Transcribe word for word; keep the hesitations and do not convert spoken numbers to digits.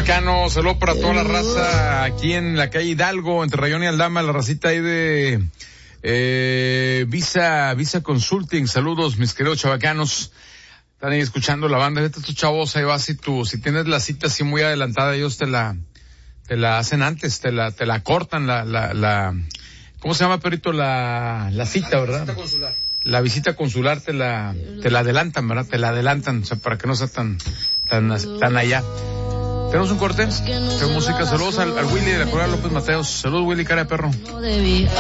Chabacano, saludo para toda la raza aquí en la calle Hidalgo, entre Rayón y Aldama, la racita ahí de eh, Visa, Visa Consulting. Saludos, mis queridos chabacanos. Están ahí escuchando la banda. Vete tus chavos, ahí vas, si tú, si tienes la cita así muy adelantada, ellos te la, te la hacen antes, te la, te la cortan, la, la, la, ¿cómo se llama, perrito? La, la cita, ¿verdad? La visita consular. La visita consular te la, te la adelantan, ¿verdad? Te la adelantan, o sea, para que no sea tan, tan, tan allá. Tenemos un corte de música. Saludos al, al Willy de la Colonia López Mateos. Saludos, Willy, cara de perro.